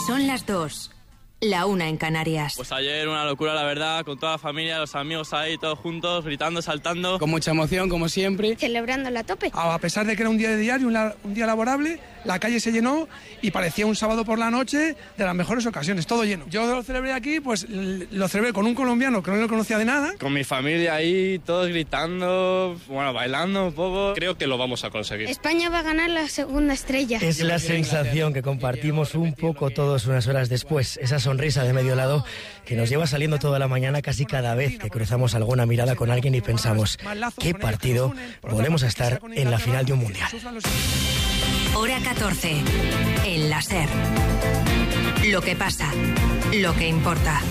Son las 2, la 1 en Canarias. Pues ayer una locura, la verdad, con toda la familia, los amigos ahí, todos juntos, gritando, saltando. Con mucha emoción, como siempre. Celebrándola a tope. A pesar de que era un día de diario, un día laborable, la calle se llenó y parecía un sábado por la noche de las mejores ocasiones, todo lleno. Yo lo celebré aquí, pues lo celebré con un colombiano que no lo conocía de nada. Con mi familia ahí, todos gritando, bueno, bailando un poco. Creo que lo vamos a conseguir. España va a ganar la segunda estrella. Es la sensación que compartimos un poco todos unas horas después. Esa sonrisa de medio lado que nos lleva saliendo toda la mañana casi cada vez que cruzamos alguna mirada con alguien y pensamos, ¿qué partido volvemos a estar en la final de un mundial? Hora 14, en la SER. Lo que pasa, lo que importa.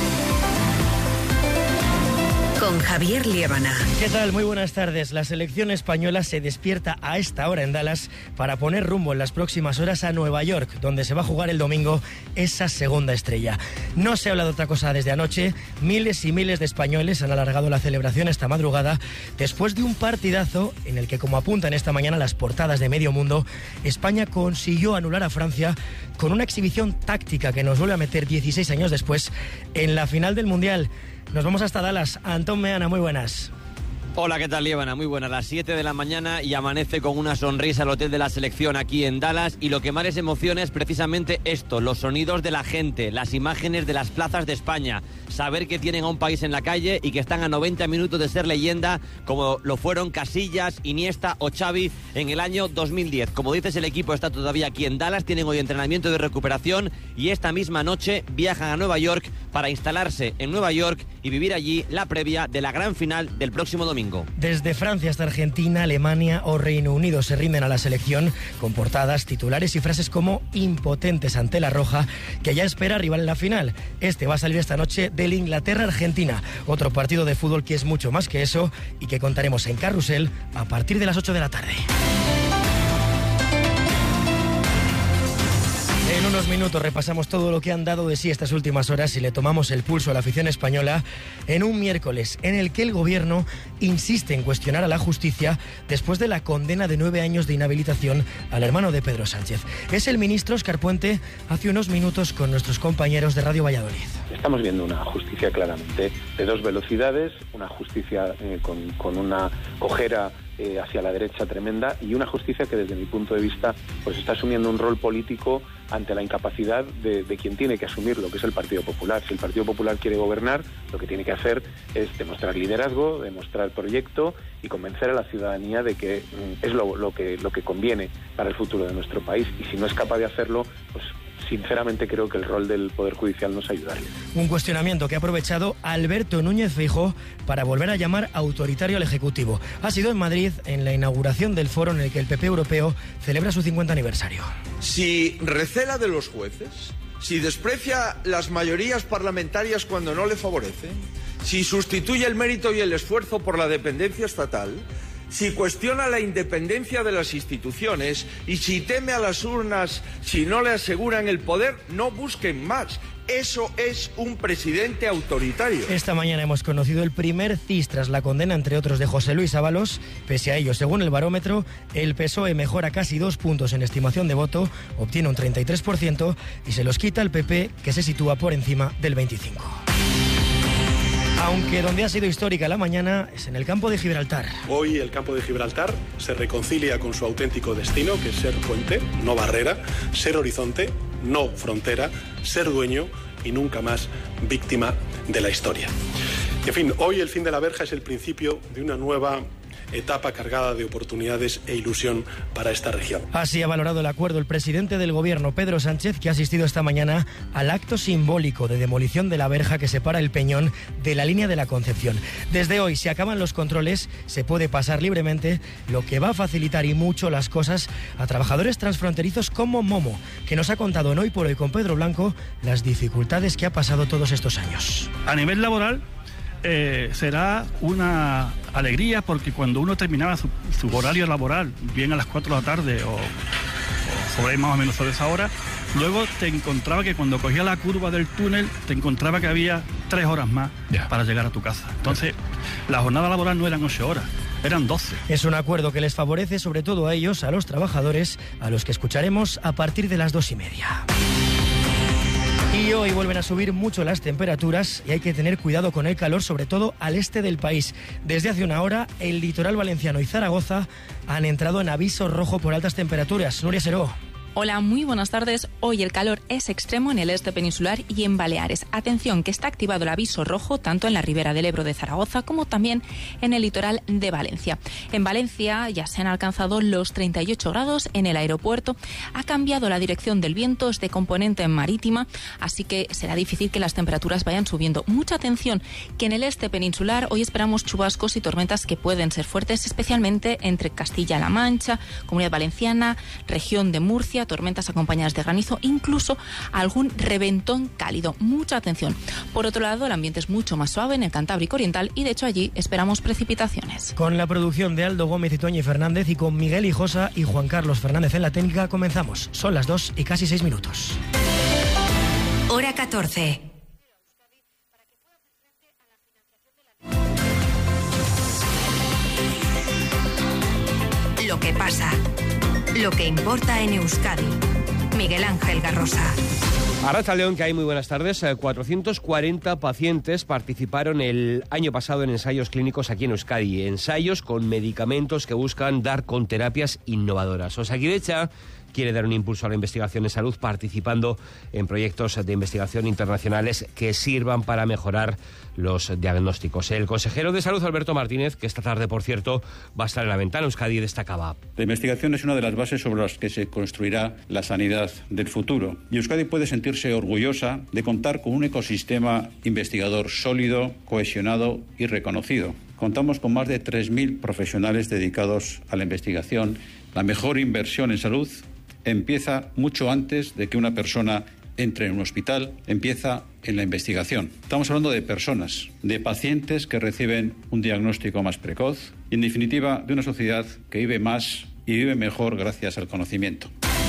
Con Javier Liébana. ¿Qué tal? Muy buenas tardes. La selección española se despierta a esta hora en Dallas para poner rumbo en las próximas horas a Nueva York, donde se va a jugar el domingo esa segunda estrella. No se habla de otra cosa desde anoche. Miles y miles de españoles han alargado la celebración esta madrugada después de un partidazo en el que, como apuntan esta mañana las portadas de medio mundo, España consiguió anular a Francia con una exhibición táctica que nos vuelve a meter 16 años después en la final del Mundial. Nos vamos hasta Dallas. Antón Meana, muy buenas. Hola, ¿qué tal, Liébana? Muy buenas. Las 7 de la mañana y amanece con una sonrisa el hotel de la selección aquí en Dallas, y lo que más les emociona es precisamente esto, los sonidos de la gente, las imágenes de las plazas de España, saber que tienen a un país en la calle y que están a 90 minutos de ser leyenda, como lo fueron Casillas, Iniesta o Xavi en el año 2010. Como dices, el equipo está todavía aquí en Dallas, tienen hoy entrenamiento de recuperación y esta misma noche viajan a Nueva York para instalarse en Nueva York y vivir allí la previa de la gran final del próximo domingo. Desde Francia hasta Argentina, Alemania o Reino Unido se rinden a la selección con portadas, titulares y frases como impotentes ante la roja, que ya espera rival en la final. Este va a salir esta noche del Inglaterra-Argentina, otro partido de fútbol que es mucho más que eso y que contaremos en Carrusel a partir de las 8 de la tarde. En unos minutos repasamos todo lo que han dado de sí estas últimas horas y le tomamos el pulso a la afición española en un miércoles en el que el gobierno insiste en cuestionar a la justicia después de la condena de 9 años de inhabilitación al hermano de Pedro Sánchez. Es el ministro Óscar Puente hace unos minutos con nuestros compañeros de Radio Valladolid. Estamos viendo una justicia claramente de dos velocidades, una justicia con una cojera hacia la derecha tremenda, y una justicia que desde mi punto de vista pues está asumiendo un rol político ante la incapacidad de quien tiene que asumirlo, que es el Partido Popular. Si el Partido Popular quiere gobernar, lo que tiene que hacer es demostrar liderazgo, demostrar proyecto y convencer a la ciudadanía de que es lo que conviene para el futuro de nuestro país. Y si no es capaz de hacerlo, pues sinceramente creo que el rol del Poder Judicial nos ayudaría. Un cuestionamiento que ha aprovechado Alberto Núñez Feijóo para volver a llamar autoritario al Ejecutivo. Ha sido en Madrid, en la inauguración del foro en el que el PP europeo celebra su 50 aniversario. Si recela de los jueces, si desprecia las mayorías parlamentarias cuando no le favorecen, si sustituye el mérito y el esfuerzo por la dependencia estatal, si cuestiona la independencia de las instituciones y si teme a las urnas si no le aseguran el poder, no busquen más. Eso es un presidente autoritario. Esta mañana hemos conocido el primer CIS tras la condena, entre otros, de José Luis Ábalos. Pese a ello, según el barómetro, el PSOE mejora casi 2 puntos en estimación de voto, obtiene un 33% y se los quita el PP, que se sitúa por encima del 25%. Aunque donde ha sido histórica la mañana es en el campo de Gibraltar. Hoy el campo de Gibraltar se reconcilia con su auténtico destino, que es ser puente, no barrera, ser horizonte, no frontera, ser dueño y nunca más víctima de la historia. En fin, hoy el fin de la verja es el principio de una nueva etapa cargada de oportunidades e ilusión para esta región. Así ha valorado el acuerdo el presidente del gobierno, Pedro Sánchez, que ha asistido esta mañana al acto simbólico de demolición de la verja que separa el Peñón de la línea de la Concepción. Desde hoy, si acaban los controles, se puede pasar libremente, lo que va a facilitar y mucho las cosas a trabajadores transfronterizos como Momo, que nos ha contado en Hoy por Hoy con Pedro Blanco las dificultades que ha pasado todos estos años. A nivel laboral, será una alegría, porque cuando uno terminaba su horario laboral, bien a las 4 de la tarde o sobre más o menos sobre esa hora, luego te encontraba que cuando cogía la curva del túnel, te encontraba que había 3 horas más para llegar a tu casa. Entonces, la jornada laboral no eran 8 horas, eran 12. Es un acuerdo que les favorece sobre todo a ellos, a los trabajadores, a los que escucharemos a partir de las 2:30. Y hoy vuelven a subir mucho las temperaturas y hay que tener cuidado con el calor, sobre todo al este del país. Desde hace una hora, el litoral valenciano y Zaragoza han entrado en aviso rojo por altas temperaturas. Nuria Seró. Hola, muy buenas tardes. Hoy el calor es extremo en el este peninsular y en Baleares. Atención, que está activado el aviso rojo tanto en la ribera del Ebro de Zaragoza como también en el litoral de Valencia. En Valencia ya se han alcanzado los 38 grados en el aeropuerto. Ha cambiado la dirección del viento, es de componente marítima, así que será difícil que las temperaturas vayan subiendo. Mucha atención, que en el este peninsular hoy esperamos chubascos y tormentas que pueden ser fuertes, especialmente entre Castilla-La Mancha, Comunidad Valenciana, región de Murcia, tormentas acompañadas de granizo, incluso algún reventón cálido. Mucha atención. Por otro lado, el ambiente es mucho más suave en el Cantábrico Oriental y de hecho allí esperamos precipitaciones. Con la producción de Aldo Gómez y Toñi Fernández y con Miguel Hijosa y Juan Carlos Fernández en la técnica comenzamos. Son las 2 y casi 6 minutos. Hora 14. Lo que pasa. Lo que importa en Euskadi. Miguel Ángel Garrosa. Arratsaldeon, que hay muy buenas tardes. 440 pacientes participaron el año pasado en ensayos clínicos aquí en Euskadi. Ensayos con medicamentos que buscan dar con terapias innovadoras. Osakidetza quiere dar un impulso a la investigación en salud participando en proyectos de investigación internacionales que sirvan para mejorar los diagnósticos. El consejero de Salud, Alberto Martínez, que esta tarde, por cierto, va a estar en la ventana Euskadi, destacaba. La investigación es una de las bases sobre las que se construirá la sanidad del futuro. Y Euskadi puede sentirse orgullosa de contar con un ecosistema investigador sólido, cohesionado y reconocido. Contamos con más de 3.000 profesionales dedicados a la investigación. La mejor inversión en salud empieza mucho antes de que una persona entre en un hospital, empieza en la investigación. Estamos hablando de personas, de pacientes que reciben un diagnóstico más precoz y, en definitiva, de una sociedad que vive más y vive mejor gracias al conocimiento.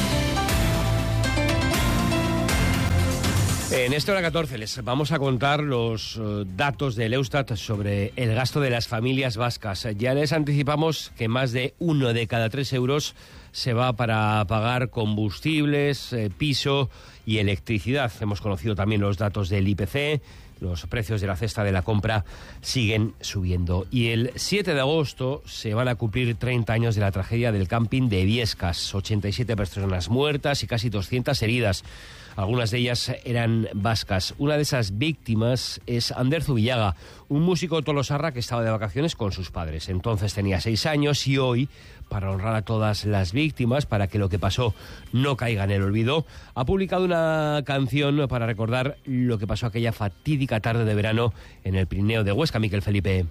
En esta hora 14 les vamos a contar los datos del Eustat sobre el gasto de las familias vascas. Ya les anticipamos que más de 1 de cada 3 euros se va para pagar combustibles, piso y electricidad. Hemos conocido también los datos del IPC. Los precios de la cesta de la compra siguen subiendo. Y el 7 de agosto se van a cumplir 30 años de la tragedia del camping de Biescas. 87 personas muertas y casi 200 heridas. Algunas de ellas eran vascas. Una de esas víctimas es Ander Zubillaga, un músico tolosarra que estaba de vacaciones con sus padres. Entonces tenía 6 años y hoy, para honrar a todas las víctimas, para que lo que pasó no caiga en el olvido, ha publicado una canción para recordar lo que pasó aquella fatídica tarde de verano en el Pirineo de Huesca. Miquel Felipe.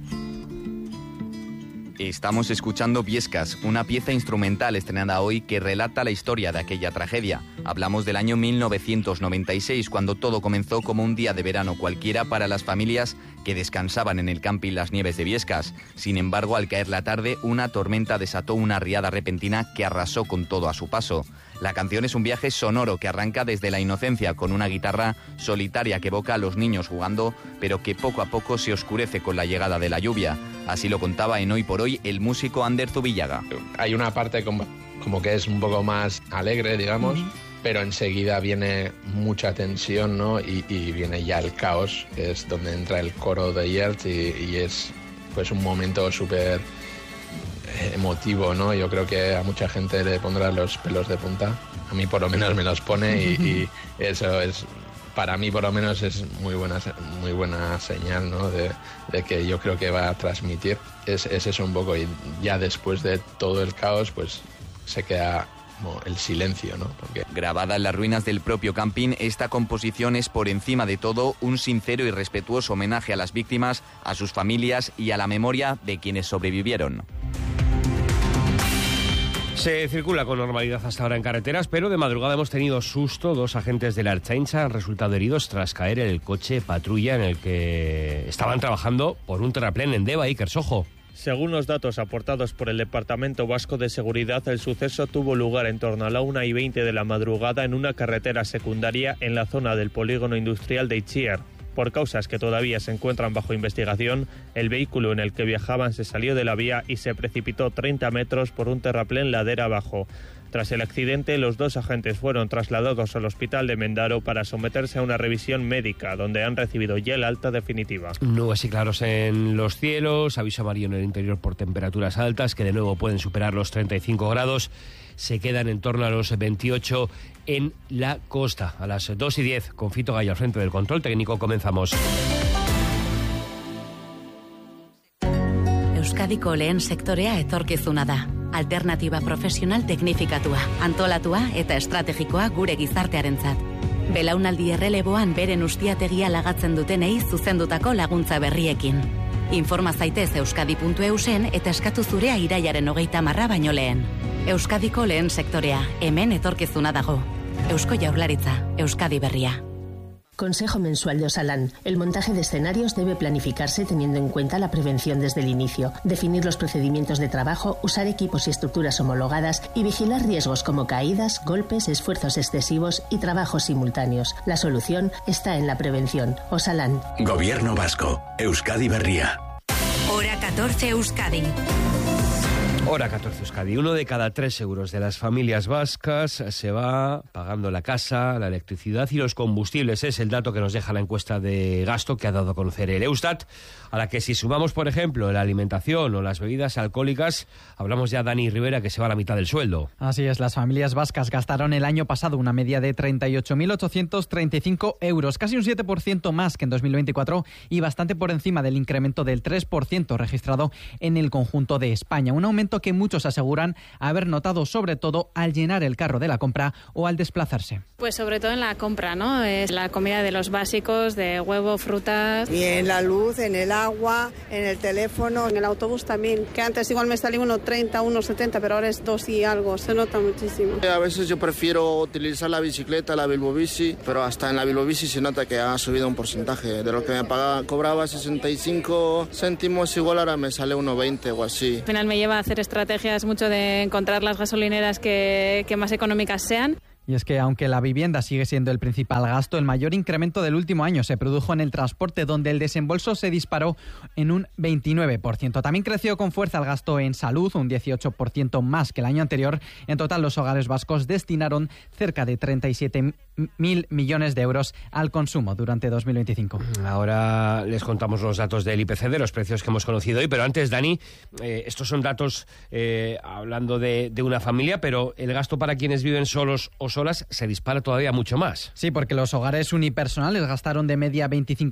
Estamos escuchando Biescas, una pieza instrumental estrenada hoy que relata la historia de aquella tragedia. Hablamos del año 1996, cuando todo comenzó como un día de verano cualquiera para las familias que descansaban en el camping Las Nieves de Biescas. Sin embargo, al caer la tarde, una tormenta desató una riada repentina que arrasó con todo a su paso. La canción es un viaje sonoro que arranca desde la inocencia con una guitarra solitaria que evoca a los niños jugando, pero que poco a poco se oscurece con la llegada de la lluvia. Así lo contaba en Hoy por Hoy el músico Ander Zubillaga. Hay una parte como que es un poco más alegre, digamos, pero enseguida viene mucha tensión, ¿no? Y viene ya el caos, que es donde entra el coro de Yertz y es pues un momento súper emotivo, ¿no? Yo creo que a mucha gente le pondrá los pelos de punta. A mí por lo menos me los pone y eso es, para mí por lo menos es muy buena señal, ¿no? De que yo creo que va a transmitir. Es eso un poco, y ya después de todo el caos pues se queda como el silencio, ¿no? Porque... Grabada en las ruinas del propio camping, esta composición es por encima de todo un sincero y respetuoso homenaje a las víctimas, a sus familias y a la memoria de quienes sobrevivieron. Se circula con normalidad hasta ahora en carreteras, pero de madrugada hemos tenido susto. 2 agentes de la Ertzaintza han resultado heridos tras caer en el coche patrulla en el que estaban trabajando por un terraplén en Deva, Iker Sojo. Según los datos aportados por el Departamento Vasco de Seguridad, el suceso tuvo lugar en torno a la 1:20 de la madrugada en una carretera secundaria en la zona del polígono industrial de Itziar. Por causas que todavía se encuentran bajo investigación, el vehículo en el que viajaban se salió de la vía y se precipitó 30 metros por un terraplén ladera abajo. Tras el accidente, los 2 agentes fueron trasladados al hospital de Mendaro para someterse a una revisión médica, donde han recibido ya el alta definitiva. Nubes y claros en los cielos, aviso amarillo en el interior por temperaturas altas, que de nuevo pueden superar los 35 grados. Se quedan en torno a los 28 en la costa. A las 2:10, con Fito Gallo al frente del control técnico, comenzamos. Euskadiko lehen sektorea etorkizuna da. Alternatiba profesional teknifikatua, antolatua eta estrategikoa gure gizartearentzat. Belaunaldi erreleboan beren ustiategia lagatzen dutenei zuzendutako laguntza berriekin. Informa zaitez euskadi.eusen eta eskatu zurea irailaren 30 baino lehen. Euskadiko lehen sektorea, hemen etorkizuna dago. Eusko Jaurlaritza, Euskadi berria. Consejo mensual de Osalan. El montaje de escenarios debe planificarse teniendo en cuenta la prevención desde el inicio, definir los procedimientos de trabajo, usar equipos y estructuras homologadas y vigilar riesgos como caídas, golpes, esfuerzos excesivos y trabajos simultáneos. La solución está en la prevención. Osalan. Gobierno vasco. Euskadi berria. Hora 14 Euskadi. Hora 14 Euskadi. 1 de cada 3 euros de las familias vascas se va pagando la casa, la electricidad y los combustibles. Es el dato que nos deja la encuesta de gasto que ha dado a conocer el Eustat, a la que si sumamos, por ejemplo, la alimentación o las bebidas alcohólicas, hablamos ya, Dani Rivera, que se va a la mitad del sueldo. Así es, las familias vascas gastaron el año pasado una media de 38.835 euros, casi un 7% más que en 2024 y bastante por encima del incremento del 3% registrado en el conjunto de España. Un aumento que muchos aseguran haber notado sobre todo al llenar el carro de la compra o al desplazarse. Pues sobre todo en la compra, ¿no? Es la comida de los básicos, de huevo, frutas. Y en la luz, en el agua, en el teléfono, en el autobús también, que antes igual me salía 1,30, 1,70, pero ahora es 2 y algo, se nota muchísimo. A veces yo prefiero utilizar la bicicleta, la Bilbobici, pero hasta en la Bilbobici se nota que ha subido un porcentaje. De lo que me cobraba 65 céntimos, igual ahora me sale 1,20 o así. Al final me lleva a hacer estrategias mucho de encontrar las gasolineras que más económicas sean. Y es que aunque la vivienda sigue siendo el principal gasto, el mayor incremento del último año se produjo en el transporte, donde el desembolso se disparó en un 29%. También creció con fuerza el gasto en salud, un 18% más que el año anterior. En total, los hogares vascos destinaron cerca de 37.000 millones de euros al consumo durante 2025. Ahora les contamos los datos del IPC, de los precios que hemos conocido hoy, pero antes, Dani, estos son datos hablando de una familia, pero el gasto para quienes viven solos o solas se dispara todavía mucho más. Sí, porque los hogares unipersonales gastaron de media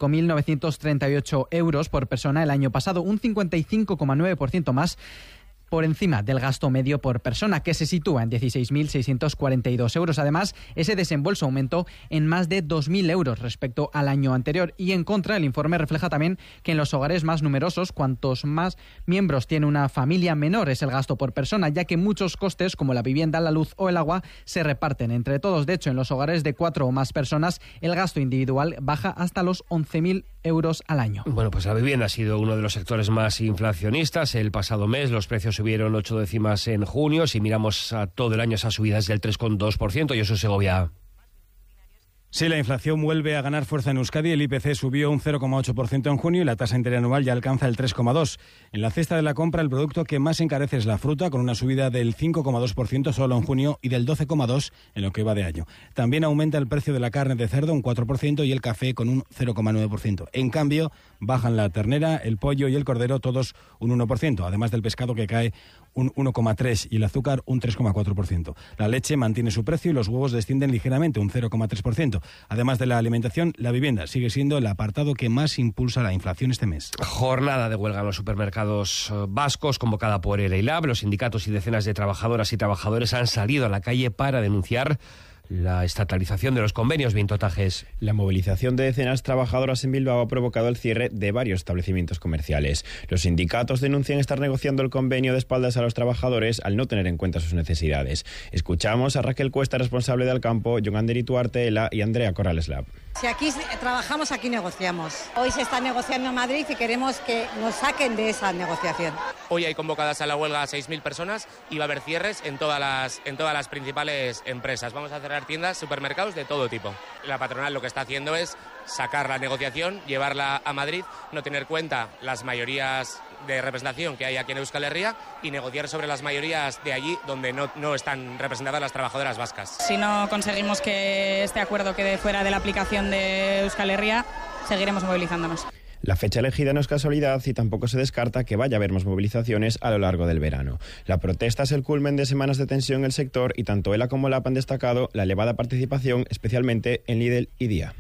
25.938 euros por persona el año pasado, un 55,9% más por encima del gasto medio por persona, que se sitúa en 16.642 euros. Además, ese desembolso aumentó en más de 2.000 euros respecto al año anterior. Y en contra, el informe refleja también que en los hogares más numerosos, cuantos más miembros tiene una familia, menor es el gasto por persona, ya que muchos costes, como la vivienda, la luz o el agua, se reparten entre todos. De hecho, en los hogares de 4 o más personas, el gasto individual baja hasta los 11.000 euros al año. Bueno, pues la vivienda ha sido uno de los sectores más inflacionistas. El pasado mes los precios subieron 8 décimas en junio. Si miramos a todo el año, esa subida es del 3,2%. Y eso Segovia. Sí, la inflación vuelve a ganar fuerza en Euskadi. El IPC subió un 0,8% en junio y la tasa interanual ya alcanza el 3,2%. En la cesta de la compra, el producto que más encarece es la fruta, con una subida del 5,2% solo en junio y del 12,2% en lo que va de año. También aumenta el precio de la carne de cerdo un 4% y el café con un 0,9%. En cambio, bajan la ternera, el pollo y el cordero, todos un 1%, además del pescado, que cae un 1,3% y el azúcar un 3,4%. La leche mantiene su precio y los huevos descienden ligeramente, un 0,3%. Además de la alimentación, la vivienda sigue siendo el apartado que más impulsa la inflación este mes. Jornada de huelga en los supermercados vascos convocada por el EILAB. Los sindicatos y decenas de trabajadoras y trabajadores han salido a la calle para denunciar la estatalización de los convenios. Vintotajes. La movilización de decenas de trabajadoras en Bilbao ha provocado el cierre de varios establecimientos comerciales. Los sindicatos denuncian estar negociando el convenio de espaldas a los trabajadores al no tener en cuenta sus necesidades. Escuchamos a Raquel Cuesta, responsable de Alcampo, Jogander Ituarte, Ela y Andrea Corrales-Lab. Si aquí trabajamos, aquí negociamos. Hoy se está negociando en Madrid y queremos que nos saquen de esa negociación. Hoy hay convocadas a la huelga a 6.000 personas y va a haber cierres en todas las principales empresas. Vamos a cerrar cerrar tiendas, supermercados de todo tipo. La patronal lo que está haciendo es sacar la negociación, llevarla a Madrid, no tener en cuenta las mayorías de representación que hay aquí en Euskal Herria y negociar sobre las mayorías de allí donde no están representadas las trabajadoras vascas. Si no conseguimos que este acuerdo quede fuera de la aplicación de Euskal Herria, seguiremos movilizándonos. La fecha elegida no es casualidad y tampoco se descarta que vaya a haber más movilizaciones a lo largo del verano. La protesta es el culmen de semanas de tensión en el sector y tanto ELA como LAP han destacado la elevada participación, especialmente en Lidl y Día.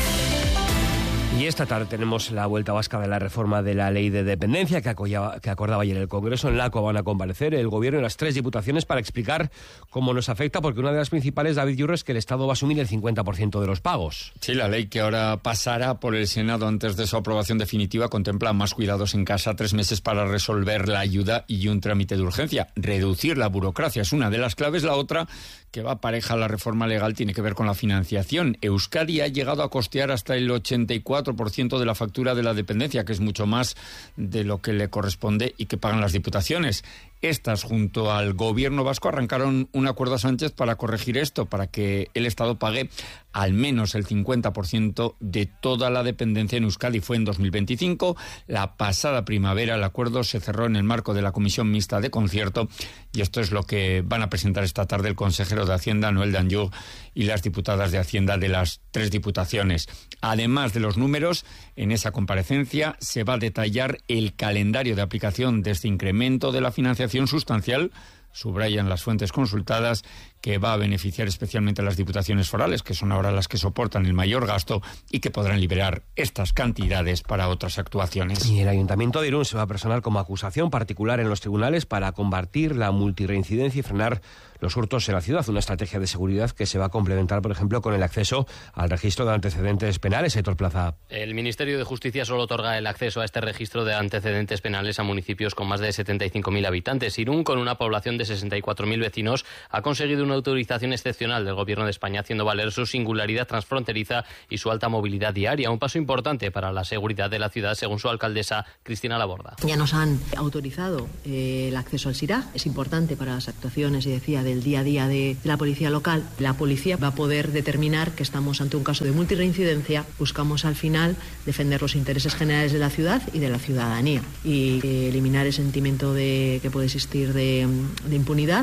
Y esta tarde tenemos la vuelta vasca de la reforma de la ley de dependencia que acordaba ayer el Congreso. En Laco van a comparecer el Gobierno y las 3 diputaciones para explicar cómo nos afecta, porque una de las principales, David Yurro, es que el Estado va a asumir el 50% de los pagos. Sí, la ley que ahora pasará por el Senado antes de su aprobación definitiva contempla más cuidados en casa, 3 meses para resolver la ayuda y un trámite de urgencia. Reducir la burocracia es una de las claves. La otra, que va pareja a la reforma legal, tiene que ver con la financiación. Euskadi ha llegado a costear hasta el 84% de la factura de la dependencia, que es mucho más de lo que le corresponde y que pagan las diputaciones. Estas, junto al Gobierno vasco, arrancaron un acuerdo a Sánchez para corregir esto, para que el Estado pague al menos el 50% de toda la dependencia en Euskadi. Fue en 2025. La pasada primavera el acuerdo se cerró en el marco de la Comisión Mixta de Concierto y esto es lo que van a presentar esta tarde el consejero de Hacienda, Noel Danjou, y las diputadas de Hacienda de las 3 diputaciones. Además de los números, en esa comparecencia se va a detallar el calendario de aplicación de este incremento de la financiación sustancial, subrayan las fuentes consultadas, que va a beneficiar especialmente a las diputaciones forales, que son ahora las que soportan el mayor gasto y que podrán liberar estas cantidades para otras actuaciones. Y el Ayuntamiento de Irún se va a personar como acusación particular en los tribunales para combatir la multirreincidencia y frenar los hurtos en la ciudad. Una estrategia de seguridad que se va a complementar, por ejemplo, con el acceso al registro de antecedentes penales. Héctor Plaza. El Ministerio de Justicia solo otorga el acceso a este registro de antecedentes penales a municipios con más de 75.000 habitantes. Irún, con una población de 64.000 vecinos, ha conseguido una autorización excepcional del Gobierno de España, haciendo valer su singularidad transfronteriza y su alta movilidad diaria. Un paso importante para la seguridad de la ciudad, según su alcaldesa, Cristina Laborda. Ya nos han autorizado el acceso al SIRA. Es importante para las actuaciones, y decía, del día a día de la policía local. La policía va a poder determinar que estamos ante un caso de multirreincidencia. Buscamos al final defender los intereses generales de la ciudad y de la ciudadanía y eliminar el sentimiento que puede existir de impunidad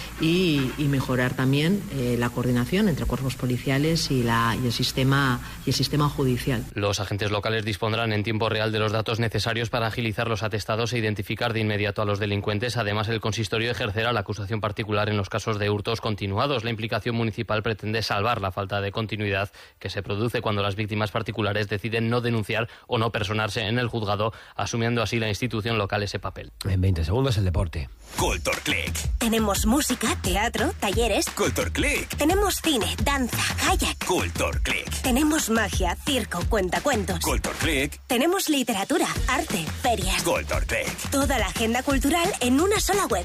y mejorar también la coordinación entre cuerpos policiales y el sistema judicial. Los agentes locales dispondrán en tiempo real de los datos necesarios para agilizar los atestados e identificar de inmediato a los delincuentes. Además, el consistorio ejercerá la acusación particular en los casos de hurtos continuados. La implicación municipal pretende salvar la falta de continuidad que se produce cuando las víctimas particulares deciden no denunciar o no personarse en el juzgado, asumiendo así la institución local ese papel. En 20 segundos el deporte. Culture Click. Tenemos música, teatro, talleres. Culture Click. Tenemos cine, danza, kayak. Culture Click. Tenemos magia, circo, cuentacuentos. Culture Click. Tenemos literatura, arte, ferias. Culture Click. Toda la agenda cultural en una sola web.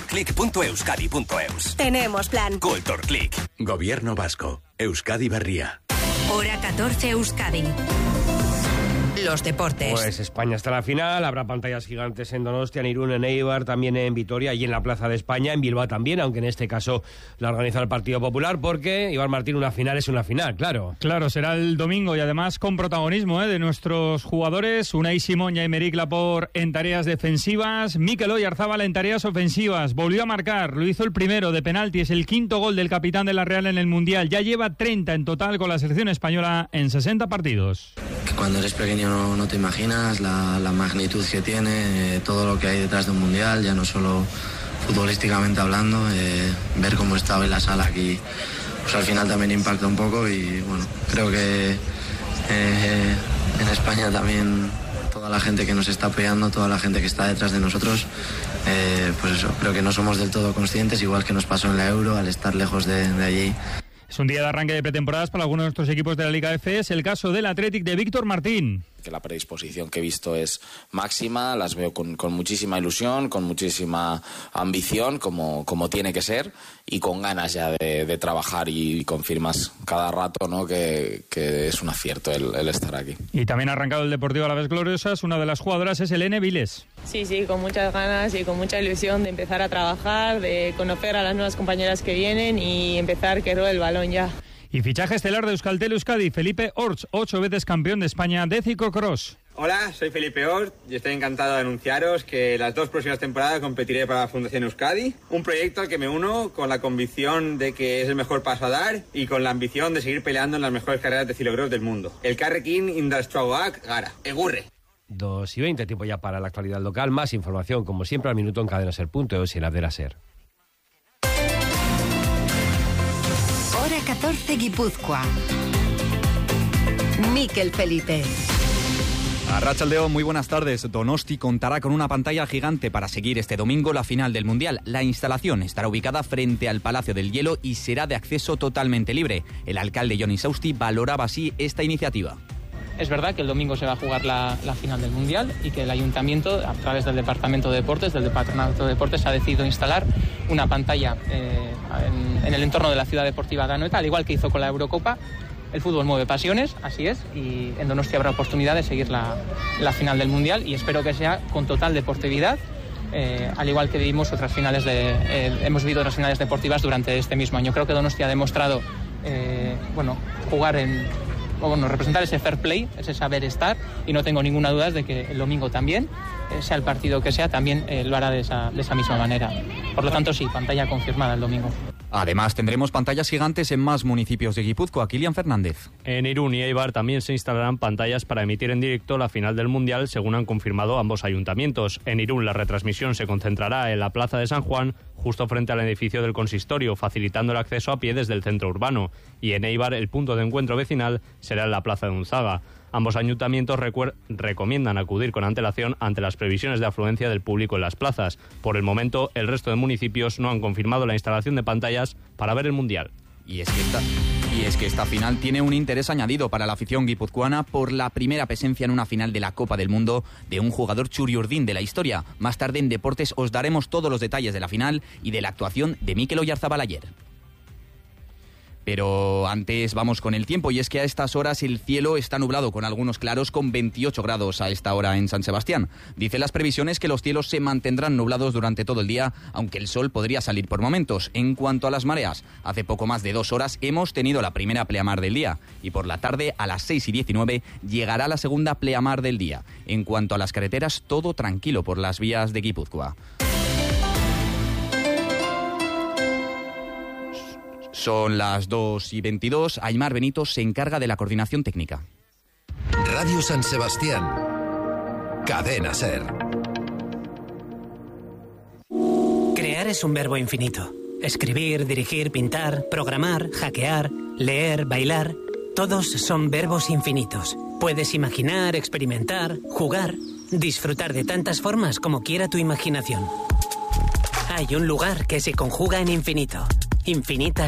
cultureclick.euskadi.eus. Tenemos plan. Culture Click. Gobierno vasco. Euskadi Berria. Hora 14 Euskadi. Los deportes. Pues España está en la final, habrá pantallas gigantes en Donostia, en Irún, en Eibar, también en Vitoria y en la Plaza de España, en Bilbao también, aunque en este caso la organiza el Partido Popular, porque, Iván Martín, una final es una final, claro. Claro, será el domingo y además con protagonismo de nuestros jugadores, Unai Simón y Aymeric Laporte en tareas defensivas, Mikel Oyarzabal en tareas ofensivas, volvió a marcar, lo hizo el primero de penalti, es el quinto gol del capitán de la Real en el Mundial, ya lleva 30 en total con la selección española en 60 partidos. Cuando eres pequeño no te imaginas la magnitud que tiene, todo lo que hay detrás de un mundial, ya no solo futbolísticamente hablando, ver cómo está hoy la sala aquí, pues al final también impacta un poco y bueno, creo que en España también toda la gente que nos está apoyando, toda la gente que está detrás de nosotros, pues eso, creo que no somos del todo conscientes, igual que nos pasó en la Euro al estar lejos de allí. Es un día de arranque de pretemporadas para algunos de nuestros equipos de la Liga F. Es el caso del Athletic de Víctor Martín. Que la predisposición que he visto es máxima, las veo con muchísima ilusión, con muchísima ambición, como tiene que ser, y con ganas ya de trabajar, y confirmas cada rato, ¿no?, que es un acierto el estar aquí. Y también ha arrancado el Deportivo Alavés Gloriosas. Una de las jugadoras es Helene Viles. Sí, con muchas ganas y con mucha ilusión de empezar a trabajar, de conocer a las nuevas compañeras que vienen y empezar que ruede el balón ya. Y fichaje estelar de Euskaltel Euskadi, Felipe Orts, 8 veces campeón de España de ciclocross. Hola, soy Felipe Orts y estoy encantado de anunciaros que las 2 próximas temporadas competiré para la Fundación Euskadi, un proyecto al que me uno con la convicción de que es el mejor paso a dar y con la ambición de seguir peleando en las mejores carreras de ciclocross del mundo. Elkarrekin Indartsuagoak gara, egurre. 2:20, tiempo ya para la actualidad local. Más información, como siempre, al minuto en cadenaser.es y en la app de la SER. Hora 14 Guipúzcoa. Mikel Felipe. Arratsaldeon, muy buenas tardes. Donosti contará con una pantalla gigante para seguir este domingo la final del Mundial. La instalación estará ubicada frente al Palacio del Hielo y será de acceso totalmente libre. El alcalde Jon Isausti valoraba así esta iniciativa. Es verdad que el domingo se va a jugar la final del Mundial y que el Ayuntamiento, a través del Departamento de Deportes, del Patronato de Deportes, ha decidido instalar una pantalla en el entorno de la ciudad deportiva de Anoeta, al igual que hizo con la Eurocopa. El fútbol mueve pasiones, así es, y en Donosti habrá oportunidad de seguir la final del Mundial y espero que sea con total deportividad, al igual que hemos vivido otras finales deportivas durante este mismo año. Creo que Donosti ha demostrado representar ese fair play, ese saber estar, y no tengo ninguna duda de que el domingo también, sea el partido que sea, también lo hará de esa misma manera. Por lo tanto, sí, pantalla confirmada el domingo. Además, tendremos pantallas gigantes en más municipios de Guipúzcoa. Kilian Fernández. En Irún y Eibar también se instalarán pantallas para emitir en directo la final del Mundial, según han confirmado ambos ayuntamientos. En Irún la retransmisión se concentrará en la Plaza de San Juan, justo frente al edificio del consistorio, facilitando el acceso a pie desde el centro urbano. Y en Eibar el punto de encuentro vecinal será en la Plaza de Unzaga. Ambos ayuntamientos recomiendan acudir con antelación ante las previsiones de afluencia del público en las plazas. Por el momento, el resto de municipios no han confirmado la instalación de pantallas para ver el Mundial. Y es que esta final tiene un interés añadido para la afición guipuzcoana por la primera presencia en una final de la Copa del Mundo de un jugador txuri-urdin de la historia. Más tarde en Deportes os daremos todos los detalles de la final y de la actuación de Mikel Oyarzabal ayer. Pero antes vamos con el tiempo, y es que a estas horas el cielo está nublado con algunos claros, con 28 grados a esta hora en San Sebastián. Dicen las previsiones que los cielos se mantendrán nublados durante todo el día, aunque el sol podría salir por momentos. En cuanto a las mareas, hace poco más de 2 horas hemos tenido la primera pleamar del día, y por la tarde a las 6:19 llegará la segunda pleamar del día. En cuanto a las carreteras, todo tranquilo por las vías de Guipúzcoa. Son las 2:22. Aymar Benito se encarga de la coordinación técnica. Radio San Sebastián. Cadena SER. Crear es un verbo infinito. Escribir, dirigir, pintar, programar, hackear, leer, bailar. Todos son verbos infinitos. Puedes imaginar, experimentar, jugar, disfrutar de tantas formas como quiera tu imaginación. Hay un lugar que se conjuga en infinito. Infinitas